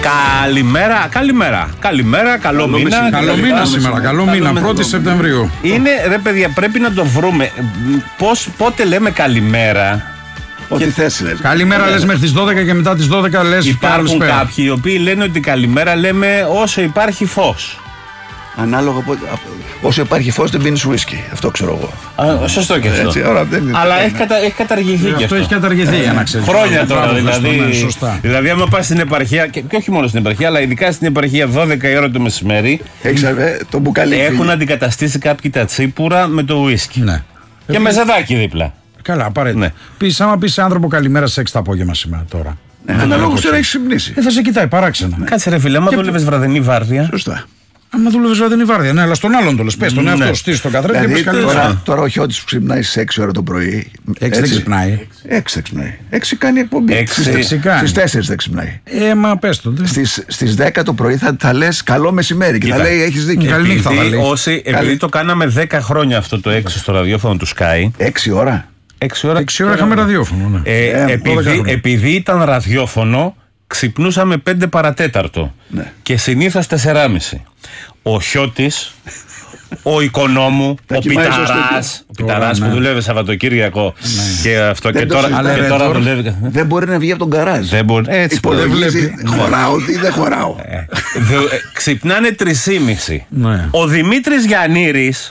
Καλημέρα, καλό μήνα. Καλό μήνα σήμερα, καλό μήνα, 1η Σεπτεμβρίου. Είναι, ρε παιδιά, πρέπει να το βρούμε. Πότε λέμε καλημέρα. Ό,τι θες λες. Καλημέρα λες μέχρι τις 12 και μετά τις 12 λες υπάρχουν κάποιοι οι οποίοι λένε ότι καλημέρα λέμε όσο υπάρχει φως. Ανάλογα όσο υπάρχει φως δεν πίνεις ουίσκι. Αυτό ξέρω εγώ. Σωστό και αυτό. Αλλά έχει καταργηθεί και αυτό. Αυτό έχει καταργηθεί για να ξέρεις. Χρόνια τώρα δηλαδή άμα πας στην επαρχία και όχι μόνο στην επαρχία αλλά ειδικά στην επαρχία 12 η ώρα το μεσημέρι το μπουκάλι έχουν αντικαταστήσει κάποιοι τα τσίπουρα με το ουίσκι. Και με ζεδάκι δίπλα. Καλά, απαραίτητα. Άμα πεις σε άνθρωπο καλημέρα σε 6 το απόγευμα σήμερα τώρα. Αναλόγως τώρα έχεις ξυπνήσει. Θα σε κοιτάει παράξενα. Κάτσε ρε φίλε, άμα δούλευες βραδινή βάρδια. Σωστά. Άμα δούλευες βραδινή βάρδια, ναι, αλλά στον άλλον το λες. Πες τον εαυτό, στήσεις τον καθρέφτη και πες καλημέρα. Τώρα ο Χιώτης που ξυπνάει στις 6 ώρα το πρωί. 6 δεν ξυπνάει. 6 ξυπνάει. 6 κάνει εκπομπή. Στις 4 δεν ξυπνάει. Μα πες το. Στις 10 το πρωί θα λες καλό μεσημέρι και θα λέει έχεις δίκιο. Επειδή το κάναμε 10 χρόνια αυτό το 6 στο ραδιόφωνο του Sky. 6 ώρα. 6 ώρα είχαμε ραδιόφωνο. Επειδή ήταν ραδιόφωνο, ξυπνούσαμε 5 παρατέταρτο. Και συνήθως 4,5. Ο Χιώτης, ο Οικονόμου, ο Πιταράς που δουλεύει Σαββατοκύριακο και αυτό και τώρα δουλεύει. Δεν μπορεί να βγει από τον γκαράζ. Έτσι υπολογίζει, χωράω ή δεν χωράω. Ξυπνάνε 3,5. Ο Δημήτρης Γιαννήρης,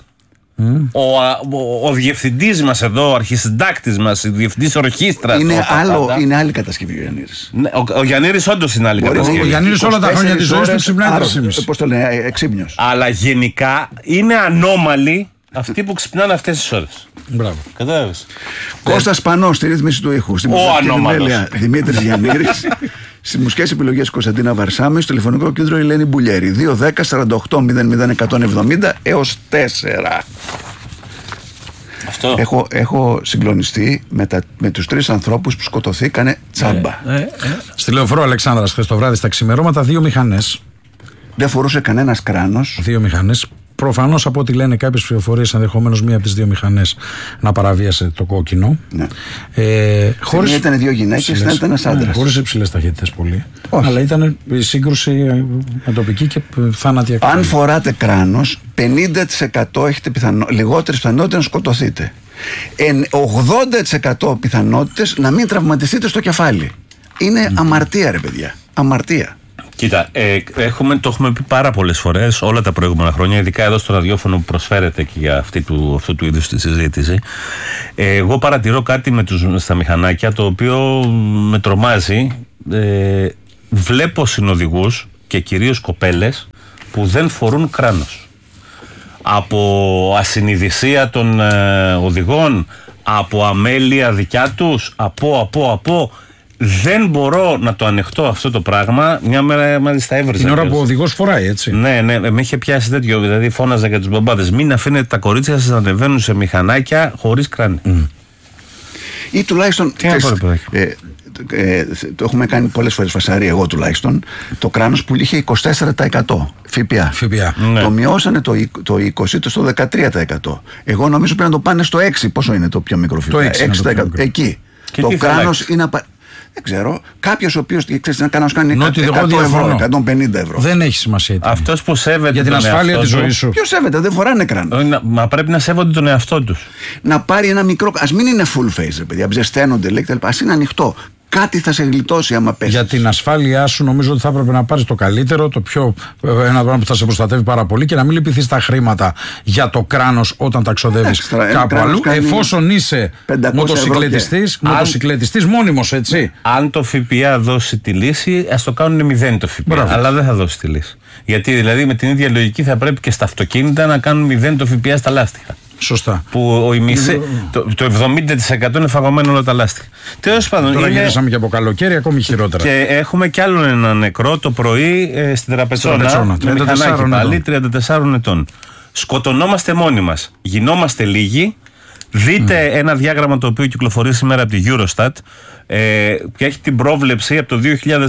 ο διευθυντής μας εδώ, ο αρχισυντάκτης μας, ο διευθυντής ορχήστρας. Είναι άλλη κατασκευή ο Γιαννήρης. Ο Γιαννήρης όντως είναι άλλη κατασκευή. Ο Γιαννήρης όλα τα χρόνια της ζωής του ξυπνάει 3,5. Πώς το λένε, εξύμνιος. Αλλά γενικά είναι ανώμαλοι αυτοί που ξυπνάνε αυτές τις ώρες. Μπράβο. Κατάλαβες. Κώστας Πανός στη ρύθμιση του ήχου. Στη μουσική Δημήτρης Γιαννήρης. Στις μουσικές επιλογές Κωνσταντίνα Βαρσάμι. Στο τηλεφωνικό κέντρο Ελένη Μπουλιέρη. 210 48 00 170 έως 4. Αυτό. Έχω συγκλονιστεί με τους 3 ανθρώπους που σκοτωθήκανε τσάμπα. Στη Λεωφόρο Αλεξάνδρας χθες το βράδυ στα ξημερώματα 2 μηχανές. Δεν φορούσε κανένας κράνος. 2 μηχανές. Προφανώς από ό,τι λένε κάποιες πληροφορίες, ενδεχομένως μία από τις 2 μηχανές να παραβίασε το κόκκινο. Ναι. Χωρίς... Ήταν 2 γυναίκες, ήταν ένας άντρας. Χωρίς υψηλές ταχύτητες πολύ. Όχι. Αλλά ήταν η σύγκρουση με τοπική και θάνατη. Αν φοράτε κράνος, 50% έχετε λιγότερες πιθανότητες να σκοτωθείτε. 80% πιθανότητες να μην τραυματιστείτε στο κεφάλι. Είναι αμαρτία, ρε παιδιά. Αμαρτία. Κοίτα, το έχουμε πει πάρα πολλές φορές όλα τα προηγούμενα χρόνια, ειδικά εδώ στο ραδιόφωνο που προσφέρεται και για αυτού του είδους τη συζήτηση. Εγώ παρατηρώ κάτι στα μηχανάκια το οποίο με τρομάζει. Βλέπω συνοδηγούς και κυρίως κοπέλες που δεν φορούν κράνος. Από ασυνειδησία των οδηγών, από αμέλεια δικιά τους, από δεν μπορώ να το ανεχτώ αυτό το πράγμα. Μια μέρα μάλιστα έβριζα. Την ώρα που ο οδηγός φοράει, έτσι. Ναι, με είχε πιάσει τέτοιο. Δηλαδή φώναζα για τους μπαμπάδες. Μην αφήνετε τα κορίτσια σας να ανεβαίνουν σε μηχανάκια χωρίς κράνη. Ή τουλάχιστον. Το έχουμε κάνει πολλές φορές φασαρία, εγώ τουλάχιστον. Το κράνος που είχε 24% ΦΠΑ. Ναι. Το μειώσανε το 20% στο 13%. Εγώ νομίζω πρέπει να το πάνε στο 6%. Πόσο είναι το πιο μικρό ΦΠΑ? 6%. Εκεί. Και το κράνος είναι. Δεν ξέρω. Κάποιος ο οποίος κάνει 100 ευρώ, 150 ευρώ. Δεν έχει σημασία. Αυτός που σέβεται για την ασφάλεια της ζωής σου. Ποιος σέβεται, δεν φοράνε κράνο. Μα πρέπει να σέβονται τον εαυτό τους. Να πάρει ένα μικρό. Ας μην είναι full face, ρε παιδιά. Ψεσταίνονται, λέει κτλ. Ας είναι ανοιχτό. Κάτι θα σε γλιτώσει άμα πέσεις. Για την ασφάλειά σου νομίζω ότι θα έπρεπε να πάρεις το καλύτερο, ένα πράγμα που θα σε προστατεύει πάρα πολύ και να μην λυπηθείς τα χρήματα για το κράνος όταν τα ξοδεύεις κάπου αλλού. Εφόσον είσαι μοτοσυκλετιστής μόνιμος, έτσι. Αν το ΦΠΑ δώσει τη λύση, ας το κάνουν 0 το ΦΠΑ. Μπράβο. Αλλά δεν θα δώσει τη λύση. Γιατί δηλαδή με την ίδια λογική θα πρέπει και στα αυτοκίνητα να κάνουν 0 το ΦΠΑ στα λάστιχα. Σωστά. Που το 70% είναι φαγωμένο όλα τα λάστιχα. Τέλος πάντων. Τώρα γυρίσαμε και από καλοκαίρι, ακόμη χειρότερα. Και έχουμε κι άλλον ένα νεκρό το πρωί στην Τραπετσόνα. 34 ετών. Σκοτωνόμαστε μόνοι μας. Γινόμαστε λίγοι. Δείτε ένα διάγραμμα το οποίο κυκλοφορεί σήμερα από τη Eurostat και έχει την πρόβλεψη από το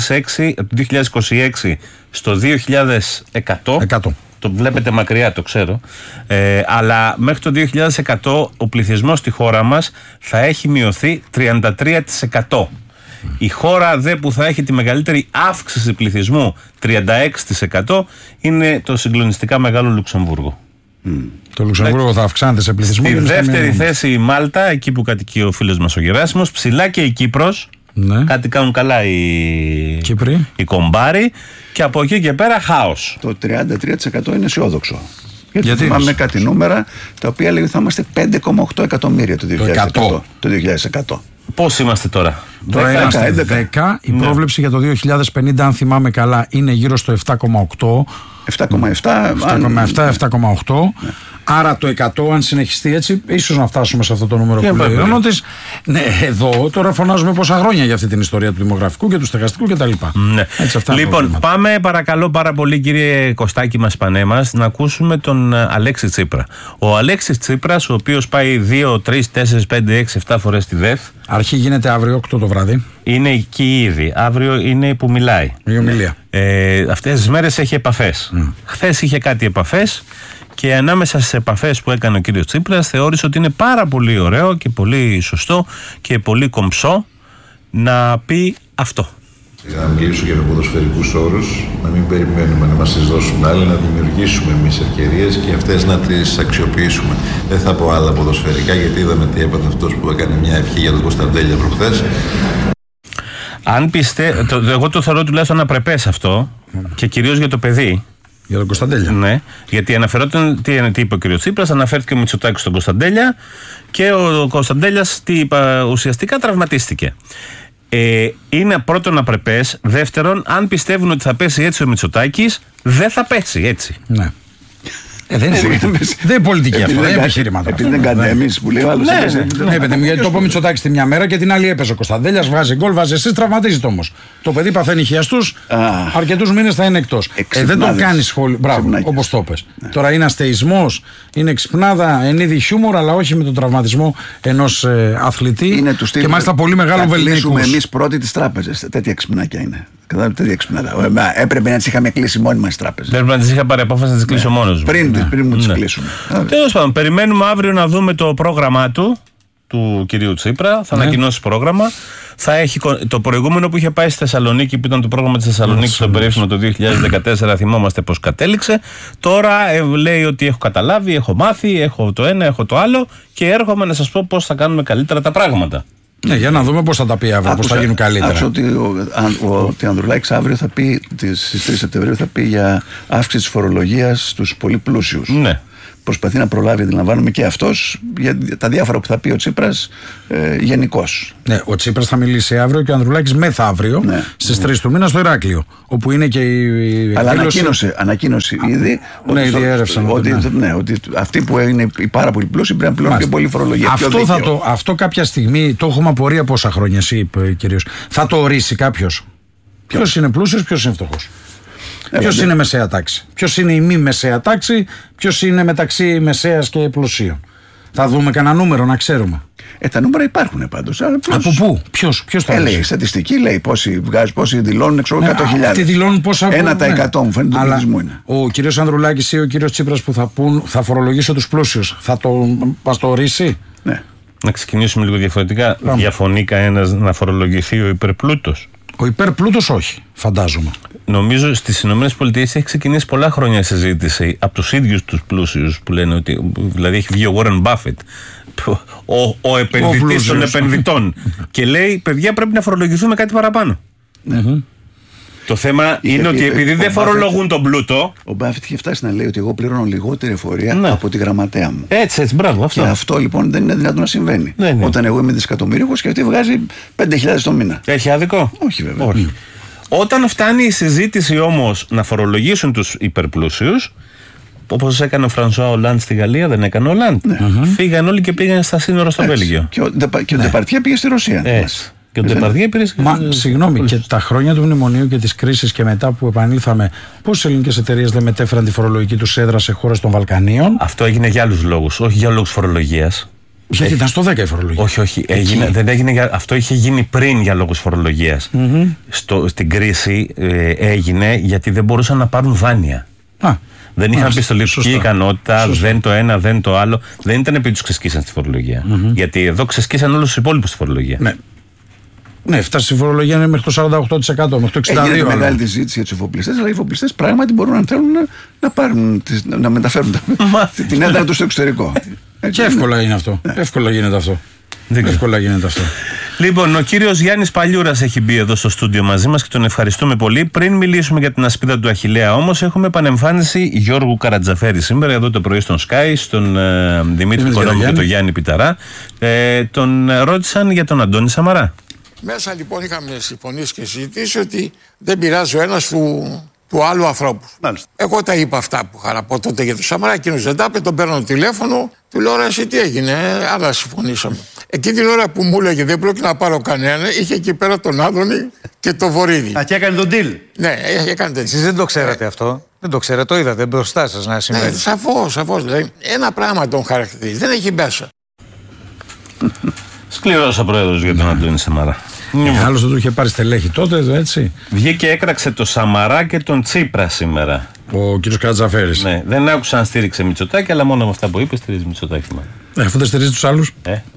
2026 στο 2100. Το βλέπετε μακριά, το ξέρω. Αλλά μέχρι το 2100 ο πληθυσμός στη χώρα μας θα έχει μειωθεί 33%. Η χώρα δε που θα έχει τη μεγαλύτερη αύξηση πληθυσμού, 36%, είναι το συγκλονιστικά μεγάλο Λουξεμβούργο. Το Λουξεμβούργο θα αυξάνεται σε πληθυσμό. Στη δεύτερη θέση η Μάλτα, εκεί που κατοικεί ο φίλος μας ο Γεράσιμος. Ψηλά και η Κύπρος. Ναι. Κάτι κάνουν καλά οι κομπάροι. Και από εκεί και πέρα χάος. Το 33% είναι αισιόδοξο. Γιατί θυμάμαι κάτι νούμερα τα οποία λέει ότι θα είμαστε 5,8 εκατομμύρια το 2100. Πώς είμαστε τώρα? Τώρα είμαστε 10. Η πρόβλεψη για το 2050, αν θυμάμαι καλά, είναι γύρω στο 7,8. 7,8. Άρα το 100, αν συνεχιστεί έτσι, ίσως να φτάσουμε σε αυτό το νούμερο που λέει ο Ιωνώτης. Ναι, εδώ τώρα φωνάζουμε πόσα χρόνια για αυτή την ιστορία του δημογραφικού και του στεγαστικού κτλ. Ναι. Λοιπόν, πάμε παρακαλώ πάρα πολύ, κύριε Κωστάκη μας Πανέμας, να ακούσουμε τον Αλέξη Τσίπρα. Ο Αλέξης Τσίπρας, ο οποίος πάει 2, 3, 4, 5, 6, 7 φορές στη ΔΕΘ. Αρχή γίνεται αύριο 8 το βράδυ. Είναι εκεί ήδη. Αύριο είναι που μιλάει. Η ομιλία. Αυτές τις μέρες έχει επαφές. Χθες είχε κάτι επαφές. Και ανάμεσα στις επαφές που έκανε ο κύριος Τσίπρας θεώρησε ότι είναι πάρα πολύ ωραίο και πολύ σωστό και πολύ κομψό να πει αυτό. Να μιλήσω για ποδοσφαιρικούς όρους, να μην περιμένουμε να μας τις δώσουν άλλοι, να δημιουργήσουμε εμείς ευκαιρίες και αυτές να τις αξιοποιήσουμε. Δεν θα πω άλλα ποδοσφαιρικά, γιατί είδαμε τι έπαθε αυτός που έκανε μια ευχή για τον Κωνσταντέλια προχθές. Αν εγώ το θεωρώ τουλάχιστον απρεπές αυτό και κυρίως για το παιδί. Για τον Κωνσταντέλια. Ναι, γιατί αναφερόταν, τι είπε ο κ. Τσίπρας, αναφέρθηκε ο Μητσοτάκης στον Κωνσταντέλια και ο Κωνσταντέλιας, τι είπα, ουσιαστικά τραυματίστηκε. Είναι πρώτον απρεπές. Δεύτερον, αν πιστεύουν ότι θα πέσει έτσι ο Μητσοτάκης, δεν θα πέσει έτσι. Ναι. Δεν είναι πολιτική αυτό, δεν είναι επιχείρηματα. Επειδή δεν κάνετε εμείς που λέει ο άλλος. Ναι, παιδί μου, γιατί το πω Μητσοτάκης τη μια μέρα και την άλλη έπαιζε ο Κωνσταντέλιας, βγάζει γκολ, βάζει εσείς, τραυματίζεται όμως. Το παιδί παθαίνει χιαστούς, αρκετούς μήνες θα είναι εκτός. Δεν τον κάνει σχόλιο. Μπράβο, όπως το πες. Τώρα είναι αστεϊσμός, είναι εξυπνάδα, εν είδη χιούμορ, αλλά όχι με τον τραυματισμό ενός αθλητή. Και μάλιστα πολύ μεγάλο βεληνικούς. Θα κλείσουμε εμείς πρώτοι τις τράπεζες. Τέτοια ξυπνάκια είναι. Έπρεπε να τις είχαμε κλείσει μόνοι μας τις τράπεζες. Πρέπει να τις είχα πάρει απόφαση να τις κλείσω μόνος μου. Πριν μου τις κλείσουμε. Τέλος πάντων, περιμένουμε αύριο να δούμε το πρόγραμμά του κυρίου Τσίπρα. Θα ανακοινώσει πρόγραμμα. Θα έχει το προηγούμενο που είχε πάει στη Θεσσαλονίκη, που ήταν το πρόγραμμα της Θεσσαλονίκης, το περίφημο το 2014. Θυμόμαστε πώς κατέληξε. Τώρα λέει ότι έχω καταλάβει, έχω μάθει, έχω το ένα, έχω το άλλο και έρχομαι να σας πω πώς θα κάνουμε καλύτερα τα πράγματα. Ναι, για να δούμε πώς θα τα πει αύριο, πώς θα γίνουν καλύτερα. Άκουσα ότι ο Ανδρουλάκης αύριο θα πει, στις 3 Σεπτεμβρίου, θα πει για αύξηση της φορολογίας στους πολύ πλούσιους. Ναι. Προσπαθεί να προλάβει, αντιλαμβάνομαι, και αυτός για τα διάφορα που θα πει ο Τσίπρας γενικώς. Ναι, ο Τσίπρας θα μιλήσει αύριο και ο Ανδρουλάκης μεθαύριο στις 3 του μήνα στο Ηράκλειο. Όπου είναι και η. Αλλά ανακοίνωσε ήδη ότι αυτοί που είναι οι πάρα πολύ πλούσιοι πρέπει να πληρώνουν και πολύ φορολογία. Αυτό κάποια στιγμή το έχουμε απορία πόσα χρόνια, εσύ κυρίως. Θα το ορίσει κάποιος. Ποιος είναι πλούσιος, ποιος είναι φτωχός. Ποιος είναι μεσαία τάξη, ποιος είναι η μη μεσαία τάξη, ποιος είναι μεταξύ μεσαίας και πλουσίων. Θα δούμε κανένα νούμερο να ξέρουμε. Τα νούμερα υπάρχουν πάντως. Από πού, ποιος το λέει. Η στατιστική λέει πόσοι δηλώνουν, ξέρω, 100.000. Αυτοί δηλώνουν πόσα. 1% μου φαίνεται, αλλά είναι. Ο κύριος Ανδρουλάκης ή ο κύριος Τσίπρας που θα πούν θα φορολογήσω τους πλούσιους, θα μας το ορίσει. Ναι. Να ξεκινήσουμε λίγο διαφορετικά. Διαφωνεί κανένας να φορολογηθεί ο υπερπλούτος? Ο υπερπλούτος όχι, φαντάζομαι. Νομίζω στις ΗΠΑ έχει ξεκινήσει πολλά χρόνια συζήτηση από τους ίδιους τους πλούσιους που λένε ότι. Δηλαδή έχει βγει ο Warren Buffett, ο επενδυτής των επενδυτών, και λέει: παιδιά, πρέπει να φορολογηθούμε κάτι παραπάνω. Το θέμα είναι ότι επειδή δεν φορολογούν τον πλούτο. Ο Μπάφετ είχε φτάσει να λέει ότι εγώ πληρώνω λιγότερη εφορία από τη γραμματέα μου. Έτσι, μπράβο. Αυτό. Και αυτό λοιπόν δεν είναι δυνατόν να συμβαίνει. Όταν εγώ είμαι δισεκατομμύριο και αυτή βγάζει 5.000 το μήνα. Έχει άδικο? Όχι, βέβαια. Όχι. Όταν φτάνει η συζήτηση όμως να φορολογήσουν τους υπερπλούσιους, όπως έκανε ο Φρανσουά Ολάντ στη Γαλλία, δεν έκανε ο Ολάντ. Φύγαν όλοι και πήγαν στα σύνορα στο Βέλγιο. Και ο Ντεπαρτιέ πήγε στη Ρωσία. Και ο Ντεπαρτιέ πήγε. Συγγνώμη, και τα χρόνια του μνημονίου και της κρίσης και μετά που επανήλθαμε, πόσες ελληνικές εταιρείες δεν μετέφεραν τη φορολογική τους έδρα σε χώρες των Βαλκανίων? Αυτό έγινε για άλλους λόγους, όχι για λόγους φορολογίας. Γιατί ήταν στο 10 η φορολογία. Όχι. Δεν έγινε αυτό είχε γίνει πριν για λόγους φορολογίας. Στην κρίση έγινε γιατί δεν μπορούσαν να πάρουν δάνεια. Δεν είχαν πιστοληπτική ικανότητα, δεν το ένα, δεν το άλλο. Δεν ήταν επειδή τους ξεσκίσαν στη φορολογία. Γιατί εδώ ξεσκίσαν όλους τους υπόλοιπους στη φορολογία. Ναι. Ναι, φτάσει η φορολογία είναι μέχρι το 48%, μέχρι το 62%. Έγινε μεγάλη τη ζήτηση για τους εφοπλιστές, αλλά οι εφοπλιστές πράγματι μπορούν να θέλουν να μεταφέρουν την έδρα τους στο εξωτερικό. Και εύκολα είναι αυτό. Εύκολα γίνεται αυτό. Λοιπόν, ο κύριος Γιάννης Παλιούρας έχει μπει εδώ στο στούντιο μαζί μας και τον ευχαριστούμε πολύ. Πριν μιλήσουμε για την ασπίδα του Αχιλλέα, όμως, έχουμε επανεμφάνιση Γιώργου Καρατζαφέρη σήμερα εδώ το πρωί στον Sky, στον Δημήτρη Κολόμου και τον Γιάννη Πιταρά. Τον ρώτησαν για τον Αντώνη Σαμαρά. Μέσα λοιπόν είχαμε συμφωνήσει και συζητήσει ότι δεν πειράζει ο ένας του άλλου ανθρώπου. Εγώ τα είπα αυτά που είχα να πω τότε για τον Σαμαρά. Εκείνος δεν τα είπε, τον παίρνω τηλέφωνο, του λέω: εσύ τι έγινε, άλλα συμφωνήσαμε. Εκείνη την ώρα που μου έλεγε δεν πρόκειται να πάρω κανένα, είχε εκεί πέρα τον Άδωνη και τον Βορίδη. Και έκανε τον deal. Ναι, έκανε τον deal. Εσείς δεν το ξέρατε αυτό. Δεν το ξέρατε, το είδατε μπροστά σας να συμβαίνει. Ναι, σαφώς. Δηλαδή, ένα πράγμα τον χαρακτηρίζει. Δεν έχει μέσα. Σκληρός ο πρόεδρος για τον Αντώνη Σαμαρά. Άλλος δεν του είχε πάρει στελέχη τότε, έτσι. Βγήκε, έκραξε το Σαμαρά και τον Τσίπρα σήμερα. Ο κύριος Καρατζαφέρης. Ναι, δεν άκουσα αν στήριξε Μητσοτάκη, αλλά μόνο με αυτά που είπε στηρίζει Μητσοτάκη. Αφού δεν στηρίζει τους άλλους.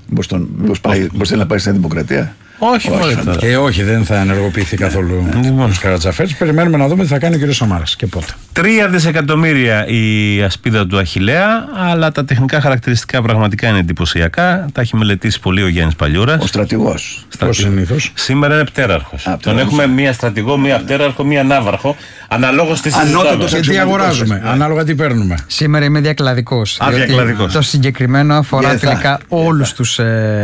Μπορεί να πάει στην Δημοκρατία. Όχι, δεν θα ενεργοποιηθεί καθόλου ο Καρατζαφέρης. Περιμένουμε να δούμε τι θα κάνει ο κύριος Σαμάρας και πότε. 3 δισεκατομμύρια η ασπίδα του Αχιλλέα, αλλά τα τεχνικά χαρακτηριστικά πραγματικά είναι εντυπωσιακά. Τα έχει μελετήσει πολύ ο Γιάννης Παλιούρας. Ο στρατηγός. Ως συνήθως. Σήμερα είναι πτέραρχος. Τον έχουμε μία στρατηγό, μία πτέραρχο, μία ναύαρχο. Αναλόγως τι συζητάμε. Και τι αγοράζουμε, ανάλογα τι παίρνουμε. Σήμερα είμαι διακλαδικός. Το συγκεκριμένο αφορά τελικά όλους τους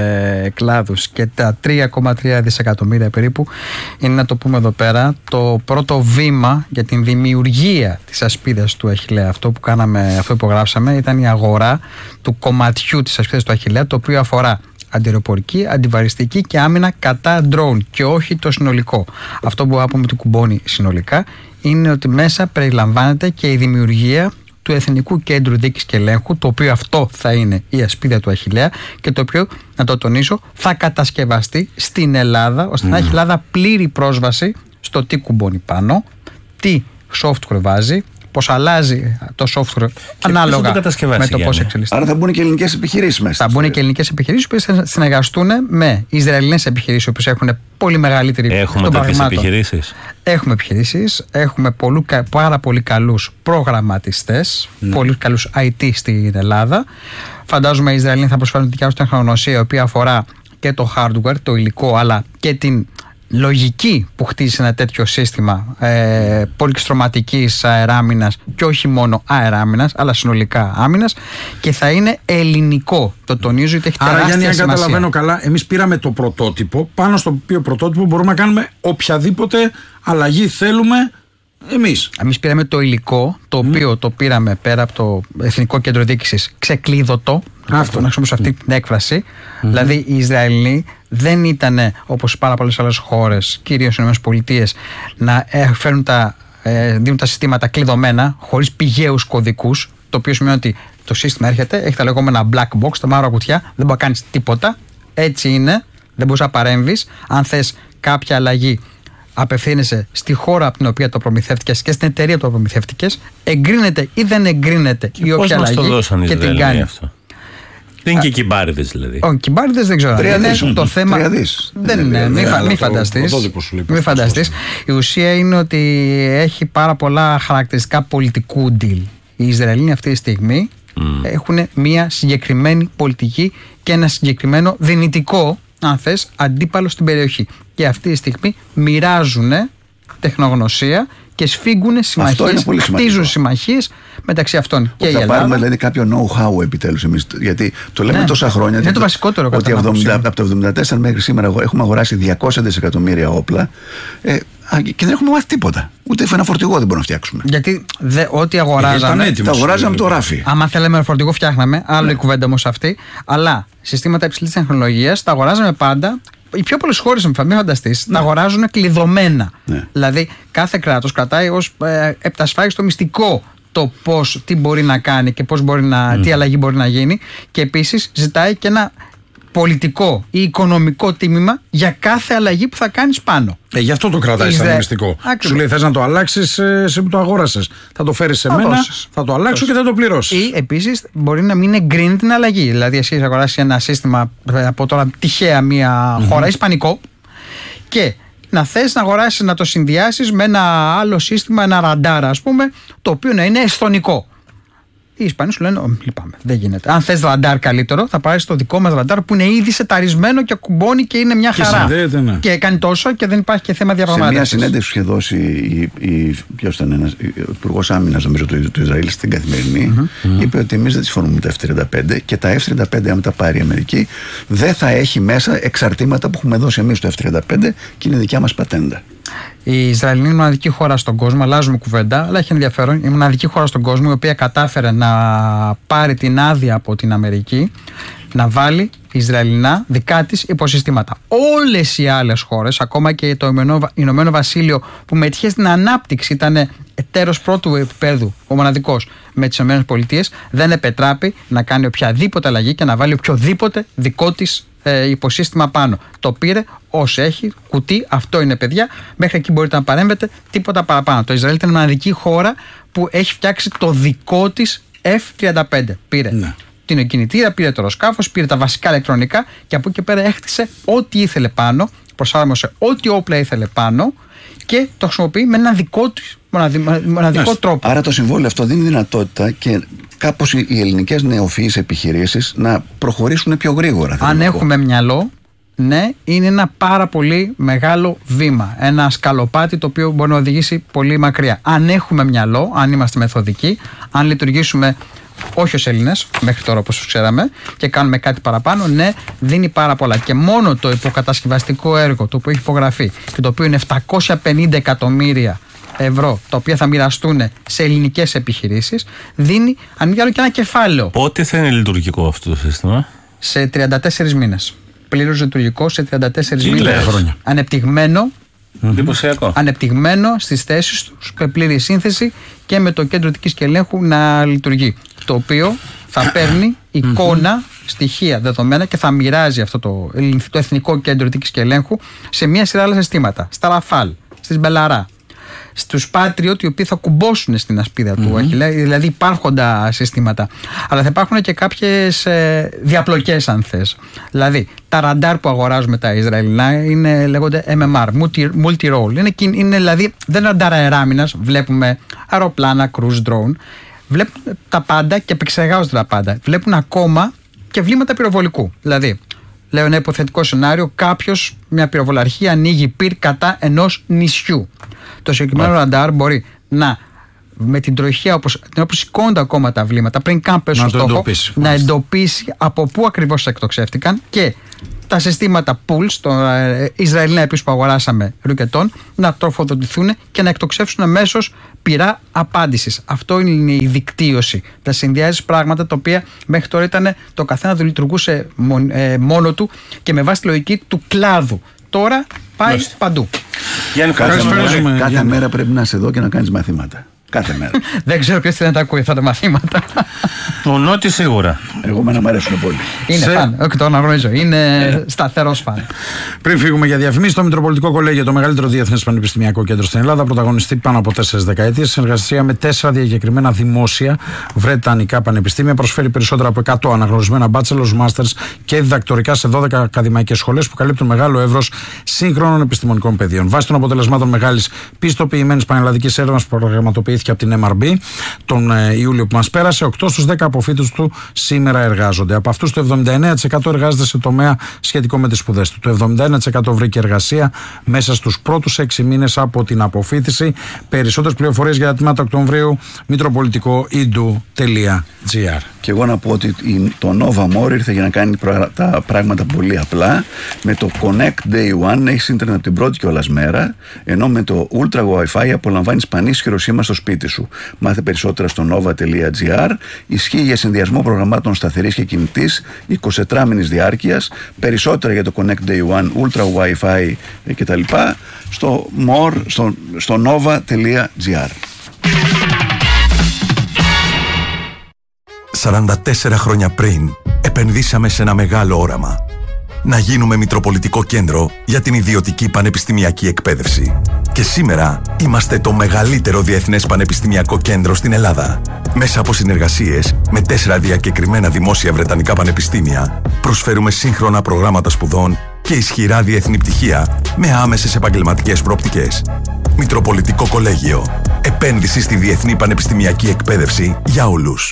κλάδους και τα 3,3 δισεκατομμύρια περίπου είναι, να το πούμε εδώ πέρα, το πρώτο βήμα για την δημιουργία της ασπίδας του Αχιλλέα. Αυτό που κάναμε, αυτό που υπογράψαμε ήταν η αγορά του κομματιού της ασπίδας του Αχιλλέα, το οποίο αφορά αντιεροπορική, αντιβαριστική και άμυνα κατά ντρόουν και όχι το συνολικό. Αυτό που άπουμε του κουμπώνει συνολικά είναι ότι μέσα περιλαμβάνεται και η δημιουργία του Εθνικού Κέντρου Δίκης και Ελέγχου, το οποίο αυτό θα είναι η ασπίδα του Αχιλλέα και το οποίο, να το τονίσω, θα κατασκευαστεί στην Ελλάδα, ώστε να έχει η Ελλάδα πλήρη πρόσβαση στο τι κουμπώνει πάνω, τι software βάζει, πώς αλλάζει το software ανάλογα με το πώς εξελίσσεται. Άρα θα μπουν και ελληνικές επιχειρήσεις μέσα. Θα μπουν και ελληνικές επιχειρήσεις που θα συνεργαστούν με Ισραηλινές επιχειρήσεις, που έχουν πολύ μεγαλύτερη. Έχουμε τέτοιες επιχειρήσεις. Έχουμε επιχειρήσεις, έχουμε πάρα πολύ καλούς προγραμματιστές, πολύ καλούς IT στην Ελλάδα. Φαντάζομαι οι Ισραηλοί θα προσφέρουν τη δικιά τους τεχνογνωσία, η οποία αφορά και το hardware, το υλικό, αλλά και την λογική που χτίζει ένα τέτοιο σύστημα πολυστρωματικής αεράμινας και όχι μόνο αεράμινας, αλλά συνολικά άμυνας, και θα είναι ελληνικό. Το τονίζω, ότι έχει τεράστια σημασία. Άρα, Γιάννη, αν καταλαβαίνω καλά, εμείς πήραμε το πρωτότυπο, πάνω στο οποίο πρωτότυπο μπορούμε να κάνουμε οποιαδήποτε αλλαγή θέλουμε εμείς. Εμείς πήραμε το υλικό, το οποίο το πήραμε πέρα από το Εθνικό Κέντρο Διοίκησης ξεκλείδωτο. Αυτό, να χρησιμοποιήσω αυτή την έκφραση. Δηλαδή, οι Ισραηλοί δεν ήταν όπως πάρα πολλές άλλες χώρες, κυρίως οι ΗΠΑ, να δίνουν τα συστήματα κλειδωμένα, χωρίς πηγαίους κωδικούς. Το οποίο σημαίνει ότι το σύστημα έρχεται, έχει τα λεγόμενα black box, τα μαύρα κουτιά, δεν μπορεί να κάνεις τίποτα. Έτσι είναι, δεν μπορείς να παρέμβεις. Αν θες κάποια αλλαγή, απευθύνεσαι στη χώρα από την οποία το προμηθεύτηκες και στην εταιρεία που το προμηθεύτηκες, εγκρίνεται ή δεν εγκρίνεται η όποια αλλαγή και την κάνει. Αυτό. Δεν είναι και κυμπάριδες δηλαδή. Όχι, κυμπάριδες δεν ξέρω. 3 δις. Το θέμα. Δεν είναι. Μην φανταστείς. Η ουσία είναι ότι έχει πάρα πολλά χαρακτηριστικά πολιτικού deal. Οι Ισραηλοί αυτή τη στιγμή έχουν μια συγκεκριμένη πολιτική και ένα συγκεκριμένο δυνητικό, αν θες, αντίπαλο στην περιοχή. Και αυτή τη στιγμή μοιράζουν τεχνογνωσία και σφίγγουν συμμαχίες, χτίζουν συμμαχίες μεταξύ αυτών και η Ελλάδα. Θα πάρουμε δηλαδή κάποιο know-how επιτέλους εμείς, γιατί το λέμε τόσα χρόνια. Είναι το βασικότερο, ότι από το 1974 μέχρι σήμερα έχουμε αγοράσει 200 δισεκατομμύρια όπλα και δεν έχουμε μάθει τίποτα. Ούτε ένα φορτηγό δεν μπορούμε να φτιάξουμε. Γιατί ό,τι αγοράζαμε. Τα αγοράζαμε το ράφι. Άμα θέλαμε ένα φορτηγό, φτιάχναμε. Άλλο η κουβέντα όμως αυτή. Αλλά συστήματα υψηλής τεχνολογίας τα αγοράζαμε πάντα. Οι πιο πολλές χώρες, μην φανταστείς, τα αγοράζουν κλειδωμένα. Δηλαδή, κάθε κράτος κρατάει ως επτασφάγιστο μυστικό το τι μπορεί να κάνει και τι αλλαγή μπορεί να γίνει, και επίσης ζητάει και ένα πολιτικό ή οικονομικό τίμημα για κάθε αλλαγή που θα κάνεις πάνω. Γι' αυτό το κρατάει σαν μυστικό. Σου λέει, θες να το αλλάξεις, εσύ που το αγόρασες. Θα το φέρεις σε μένα, θα το αλλάξω και θα το πληρώσεις. Ή επίσης μπορεί να μην εγκρίνει την αλλαγή. Δηλαδή, εσύ αγοράσεις ένα σύστημα από τώρα τυχαία μια χώρα, ισπανικό, Και να θες να αγοράσεις, να το συνδυάσεις με ένα άλλο σύστημα, ένα ραντάρ, ας πούμε, το οποίο να είναι εσθονικό. Οι Ισπανοί σου λένε: λυπάμαι, δεν γίνεται. Αν θες ραντάρ καλύτερο, θα πάρεις το δικό μας ραντάρ που είναι ήδη σεταρισμένο και κουμπώνει και είναι μια χαρά. Ναι. Και κάνει τόσο και δεν υπάρχει και θέμα διαπραγμάτευσης. Σε μια συνέντευξη που είχε δώσει ο Υπουργός Άμυνας, νομίζω, του Ισραήλ στην Καθημερινή, είπε ότι εμείς δεν συμφωνούμε με τα F-35 και τα F-35, αν τα πάρει η Αμερική, δεν θα έχει μέσα εξαρτήματα που έχουμε δώσει εμείς στο F-35 και είναι δικιά μας πατέντα. Η Ισραηλινή είναι η μοναδική χώρα στον κόσμο, αλλάζουμε κουβέντα, αλλά έχει ενδιαφέρον. Η μοναδική χώρα στον κόσμο η οποία κατάφερε να πάρει την άδεια από την Αμερική να βάλει Ισραηλινά δικά της υποσυστήματα. Όλες οι άλλες χώρες, ακόμα και το Ηνωμένο Βασίλειο που μετήχε στην ανάπτυξη, ήταν εταίρος πρώτου επίπεδου, ο μοναδικός με τις ΗΠΑ, δεν επετράπει να κάνει οποιαδήποτε αλλαγή και να βάλει οποιοδήποτε δικό της υποσύστημα πάνω. Το πήρε όσο έχει, κουτί, αυτό είναι, παιδιά. Μέχρι εκεί μπορείτε να παρέμβετε, τίποτα παραπάνω. Το Ισραήλ ήταν η μοναδική χώρα που έχει φτιάξει το δικό της F-35. Πήρε την κινητήρα, πήρε το αεροσκάφος, πήρε τα βασικά ηλεκτρονικά και από εκεί και πέρα έχτισε ό,τι ήθελε πάνω, προσάρμοσε ό,τι όπλα ήθελε πάνω και το χρησιμοποιεί με ένα δικό της μοναδικό τρόπο. Άρα το συμβόλαιο αυτό δίνει δυνατότητα και κάπως οι ελληνικές νεοφυείς επιχειρήσεις να προχωρήσουν πιο γρήγορα. Αν έχουμε μυαλό, ναι, είναι ένα πάρα πολύ μεγάλο βήμα. Ένα σκαλοπάτι το οποίο μπορεί να οδηγήσει πολύ μακριά. Αν έχουμε μυαλό, αν είμαστε μεθοδικοί, αν λειτουργήσουμε όχι ως Έλληνες, μέχρι τώρα όπως ξέραμε, και κάνουμε κάτι παραπάνω, ναι, δίνει πάρα πολλά. Και μόνο το υποκατασκευαστικό έργο το οποίο έχει υπογραφεί και το οποίο είναι 750 εκατομμύρια ευρώ, τα οποία θα μοιραστούν σε ελληνικές επιχειρήσεις, δίνει αν μη άλλο και ένα κεφάλαιο. Πότε θα είναι λειτουργικό αυτό το σύστημα? Σε 34 μήνες. Πλήρως λειτουργικό σε 34 μήνες. Χρόνια. Ανεπτυγμένο. Εντυπωσιακό. Ανεπτυγμένο στις θέσεις του, με πλήρη σύνθεση και με το κέντρο δικής και ελέγχου να λειτουργεί. Το οποίο θα παίρνει εικόνα, στοιχεία, δεδομένα και θα μοιράζει αυτό το Εθνικό Κέντρο Δικής και Ελέγχου σε μια σειρά άλλα συστήματα. Στα Ραφάλ, στις Μπελαρά, στους Patriot, οι οποίοι θα κουμπώσουν στην ασπίδα του Αχιλλέα, δηλαδή υπάρχοντα συστήματα. Αλλά θα υπάρχουν και κάποιες διαπλοκές, αν θες. Δηλαδή, τα ραντάρ που αγοράζουμε τα Ισραηλινά λέγονται MMR, multi-role. Είναι δηλαδή, δεν είναι ραντάρ αεράμινας, βλέπουμε αεροπλάνα, cruise drone. Βλέπουν τα πάντα και επεξεργάζονται τα πάντα. Βλέπουν ακόμα και βλήματα πυροβολικού. Δηλαδή, λέω ένα υποθετικό σενάριο, κάποιος, μια πυροβολαρχία, ανοίγει πυρ κατά ενός νησιού. Το συγκεκριμένο ραντάρ μπορεί να, με την τροχιά όπως σηκώνονται ακόμα τα βλήματα, πριν καν πέσουν στο στόχο, να εντοπίσει από πού ακριβώς εκτοξεύτηκαν και τα συστήματα pools, το Ισραηλινά επίσης που αγοράσαμε ρουκετών, να τροφοδοτηθούν και να εκτοξεύσουν αμέσως πυρά απάντησης. Αυτό είναι η δικτύωση. Τα συνδυάζεις πράγματα τα οποία μέχρι τώρα ήταν το καθένα του λειτουργούσε μόνο του και με βάση τη λογική του κλάδου. Τώρα πάει παντού. Κάθε μέρα πρέπει να είσαι εδώ και να κάνεις μαθήματα. Κάθε μέρα. Δεν ξέρω ποιος θέλει να τα ακούει αυτά τα μαθήματα. Ο Νότι σίγουρα. Εγώ να μ' αρέσουν πολύ. Είναι φαν, όχι το αναγνωρίζω. Είναι σταθερός φαν. Πριν φύγουμε για διαφημίσεις, το Μητροπολιτικό Κολέγιο, το μεγαλύτερο διεθνές πανεπιστημιακό κέντρο στην Ελλάδα, πρωταγωνιστεί πάνω από 4 δεκαετίες. Συνεργασία με 4 διακεκριμένα δημόσια βρετανικά πανεπιστήμια, προσφέρει περισσότερα από 100 αναγνωρισμένα bachelors, masters και διδακτορικά σε 12 ακαδημαϊκές σχολές που καλύπτουν μεγάλο εύρος σύγχρονων επιστημονικών πεδίων. Βάσει των αποτελεσμάτων μεγάλης πιστοποιημένης πανελλαδικής έρευνας που προγραμματοποιήθηκε από την MRB τον Ιούλιο που μας πέρασε, 8 στους 10 αποφύτους του σήμερα εργάζονται. Από αυτούς το 79% εργάζεται σε τομέα σχετικό με τις σπουδές του. Το 71% βρήκε εργασία μέσα στους πρώτους 6 μήνες από την αποφύτιση. Περισσότερες πληροφορίες για τα τμήματα Οκτωβρίου, mitropolitico.edu.gr. Και εγώ να πω ότι το Nova More ήρθε για να κάνει τα πράγματα πολύ απλά. Με το Connect Day One έχεις ίντερνετ την πρώτη κιόλας μέρα, ενώ με το Ultra Wi-Fi απολαμβάνεις πανίσχυρο σήμα στο σπίτι σου. Μάθε περισσότερα στο nova.gr. Ισχύει για συνδυασμό προγραμμάτων σταθερής και κινητής 24 μήνης διάρκειας. Περισσότερα για το Connect Day One, Ultra Wi-Fi κτλ. Στο nova.gr. 44 χρόνια πριν επενδύσαμε σε ένα μεγάλο όραμα. Να γίνουμε Μητροπολιτικό Κέντρο για την ιδιωτική πανεπιστημιακή εκπαίδευση. Και σήμερα είμαστε το μεγαλύτερο διεθνές πανεπιστημιακό κέντρο στην Ελλάδα. Μέσα από συνεργασίες με 4 διακεκριμένα δημόσια βρετανικά πανεπιστήμια, προσφέρουμε σύγχρονα προγράμματα σπουδών και ισχυρά διεθνή πτυχία με άμεσες επαγγελματικές προοπτικές. Μητροπολιτικό Κολέγιο. Επένδυση στη διεθνή πανεπιστημιακή εκπαίδευση για όλους.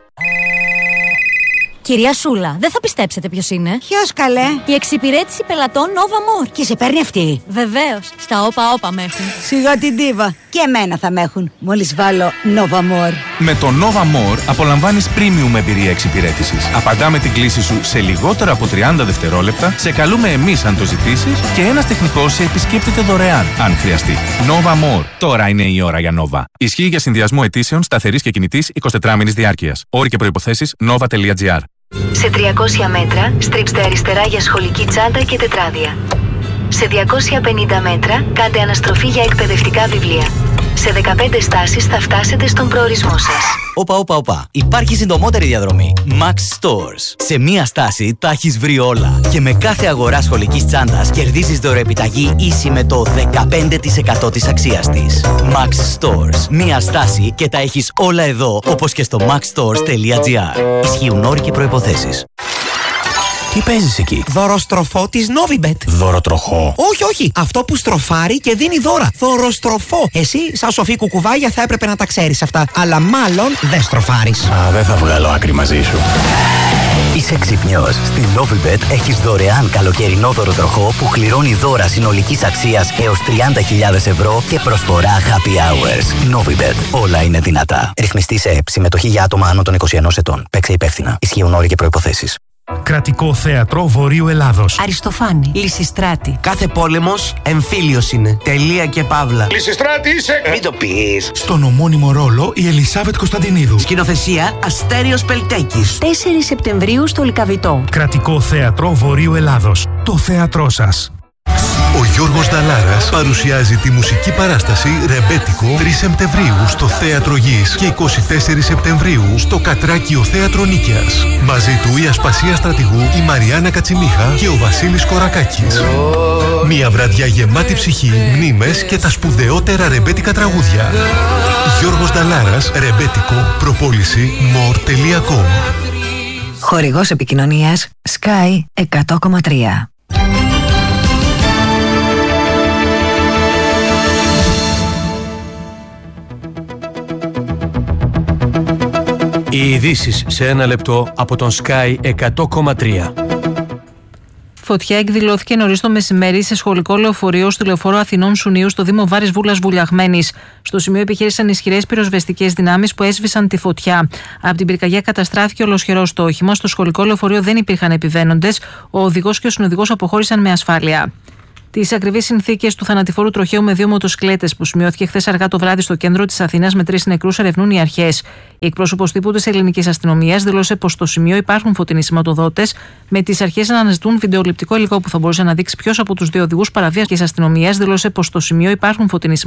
Κυρία Σούλα, δεν θα πιστέψετε ποιος είναι. Ποιος, καλέ? Η εξυπηρέτηση πελατών Nova More. Και σε παίρνει αυτή? Βεβαίως. Στα όπα με έχουν. Σιγά την ντίβα. Και εμένα θα με έχουν. Μόλις βάλω Nova More. Με το Nova More απολαμβάνεις premium εμπειρία εξυπηρέτησης. Απαντάμε την κλήση σου σε λιγότερα από 30 δευτερόλεπτα. Σε καλούμε εμείς αν το ζητήσεις και ένας τεχνικός σε επισκέπτεται δωρεάν αν χρειαστεί. Nova More. Τώρα είναι η ώρα για Nova. Ισχύει για συνδυασμό αιτήσεων σταθερής και κινητής 24 μήνης διάρκειας. Όροι και προϋποθέσεις nova.gr. Σε 300 μέτρα στρίψτε αριστερά για σχολική τσάντα και τετράδια. Σε 250 μέτρα κάντε αναστροφή για εκπαιδευτικά βιβλία. Σε 15 στάσεις θα φτάσετε στον προορισμό σας. Όπα. Υπάρχει συντομότερη διαδρομή. Max Stores. Σε μία στάση τα έχεις βρει όλα. Και με κάθε αγορά σχολικής τσάντας κερδίζεις δωρεοεπιταγή ίση με το 15% της αξίας της. Max Stores. Μία στάση και τα έχεις όλα εδώ, όπως και στο maxstores.gr. Ισχύουν όροι και προϋποθέσεις. Τι παίζεις εκεί? Δωροστροφό της Novibet. Δωροτροχό? Όχι. Αυτό που στροφάρει και δίνει δώρα. Δωροστροφό. Εσύ, σαν σοφή κουκουβάγια, θα έπρεπε να τα ξέρεις αυτά. Αλλά μάλλον δεν στροφάρεις. Δεν θα βγάλω άκρη μαζί σου. Είσαι ξυπνιός. Στην Novibet έχεις δωρεάν καλοκαιρινό δωροτροχό που κληρώνει δώρα συνολικής αξίας έως 30.000 ευρώ και προσφορά happy hours. Novibet. Όλα είναι δυνατά. Ρυθμιστή σε ΕΠ. Συμμετοχή για άτομα άνω των 21 ετών. Παίξε υπεύθυνα. Ισχύουν όροι και προϋποθέσεις. Κρατικό Θέατρο Βορείου Ελλάδος. Αριστοφάνη. Λυσιστράτη. Κάθε πόλεμος εμφύλιος είναι. Τελεία και παύλα. Λυσιστράτη είσαι! Μην το πεις. Στον ομώνυμο ρόλο η Ελισάβετ Κωνσταντινίδου. Σκηνοθεσία Αστέριος Πελτέκης. 4 Σεπτεμβρίου στο Λυκαβητό. Κρατικό Θέατρο Βορείου Ελλάδος. Το θέατρό σας. Ο Γιώργος Νταλάρας παρουσιάζει τη μουσική παράσταση Ρεμπέτικο 3 Σεπτεμβρίου στο Θέατρο Γης και 24 Σεπτεμβρίου στο Κατράκιο Θέατρο Νίκαιας. Μαζί του η Ασπασία Στρατηγού, η Μαριάννα Κατσιμίχα και ο Βασίλης Κορακάκης. Μια βραδιά γεμάτη ψυχή, μνήμες και τα σπουδαιότερα ρεμπέτικα τραγούδια. Γιώργος Νταλάρας, Ρεμπέτικο, προπόληση more.com. Χορηγός επικοινωνίας Sky 100,3. Οι ειδήσεις σε ένα λεπτό από τον Sky 100,3. Φωτιά εκδηλώθηκε νωρίς το μεσημέρι σε σχολικό λεωφορείο στο λεωφόρο Αθηνών Σουνίου στο Δήμο Βάρης Βούλας Βουλιαγμένης. Στο σημείο επιχείρησαν ισχυρές πυροσβεστικές δυνάμεις που έσβησαν τη φωτιά. Από την πυρκαγιά καταστράφηκε ολοσχερός το όχημα. Στο σχολικό λεωφορείο δεν υπήρχαν επιβαίνοντες. Ο οδηγός και ο συνοδηγός αποχώρησαν με ασφάλεια. Τις ακριβείς συνθήκες του θανατηφόρου τροχαίου με 2 μοτοσυκλέτες που σημειώθηκε χθες αργά το βράδυ στο κέντρο της Αθήνας με 3 νεκρούς ερευνούν οι αρχές. Η εκπρόσωπος τύπου της ελληνικής αστυνομίας δήλωσε πως στο σημείο υπάρχουν φωτεινοί σηματοδότες, με τις αρχές να αναζητούν βιντεοληπτικό υλικό που θα μπορούσε να δείξει ποιος από τους 2 οδηγούς παραβίασης της αστυνομίας δήλωσε πως στο σημείο υπάρχουν φωτεινοί